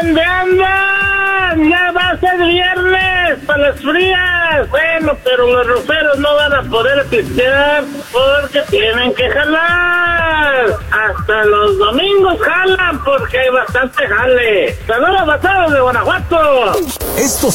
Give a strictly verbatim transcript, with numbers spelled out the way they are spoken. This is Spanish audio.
¿Dónde andan? Ya va a ser viernes para las frías. Bueno, pero los roperos no van a poder pistear porque tienen que jalar. Hasta los domingos jalan porque hay bastante jale. Saludos basados de Guanajuato. Estos